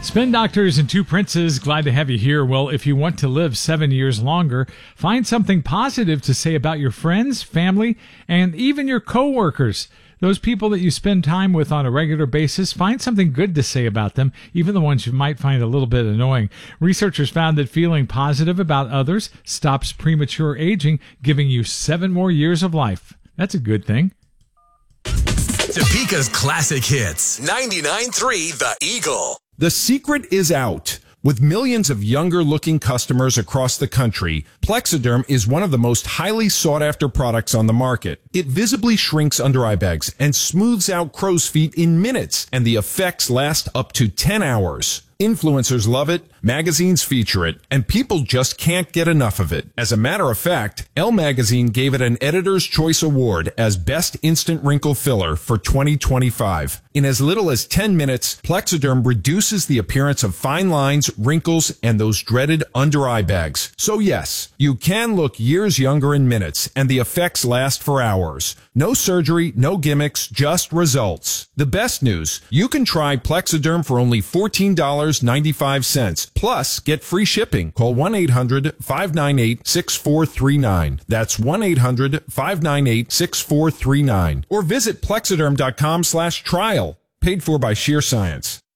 Spin Doctors and Two Princes, glad to have you here. Well, if you want to live 7 years longer, find something positive to say about your friends, family, and even your coworkers. Those people that you spend time with on a regular basis, find something good to say about them, even the ones you might find a little bit annoying. Researchers found that feeling positive about others stops premature aging, giving you 7 more years of life. That's a good thing. Topeka's classic hits. 99.3 The Eagle. The secret is out. With millions of younger-looking customers across the country, Plexiderm is one of the most highly sought-after products on the market. It visibly shrinks under-eye bags and smooths out crow's feet in minutes, and the effects last up to 10 hours. Influencers love it, magazines feature it, and people just can't get enough of it. As a matter of fact, Elle Magazine gave it an Editor's Choice Award as Best Instant Wrinkle Filler for 2025. In as little as 10 minutes, Plexiderm reduces the appearance of fine lines, wrinkles, and those dreaded under-eye bags. So yes, you can look years younger in minutes, and the effects last for hours. No surgery, no gimmicks, just results. The best news, you can try Plexiderm for only $14.95. Plus, get free shipping. Call 1-800-598-6439. That's 1-800-598-6439. Or visit Plexiderm.com/trial. Paid for by Sheer Science.